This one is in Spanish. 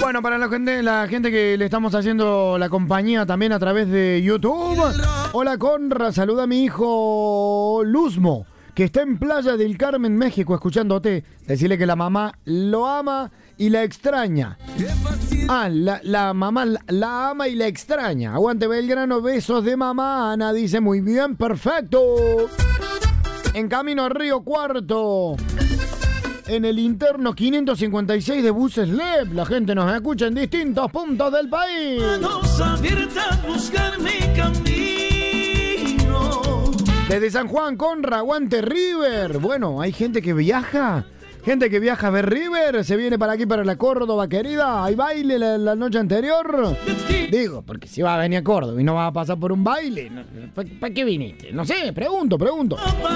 Bueno, para la gente que le estamos haciendo la compañía también a través de YouTube. Hola Conra, saluda a mi hijo Luzmo, que está en Playa del Carmen, México, escuchándote. Decirle que la mamá lo ama y la extraña. Ah, la mamá la ama y la extraña. Aguante Belgrano, besos de mamá. Ana dice muy bien, perfecto. En camino a Río Cuarto, en el interno 556 de buses LEP. La gente nos escucha en distintos puntos del país. Manos abiertas, buscar mi camino. Desde San Juan, Conra, aguante River. Bueno, hay gente que viaja. Gente que viaja a ver River, se viene para aquí, para la Córdoba, querida. ¿Hay baile la noche anterior? Digo, porque si va a venir a Córdoba y no va a pasar por un baile, ¿para qué viniste? No sé, pregunto.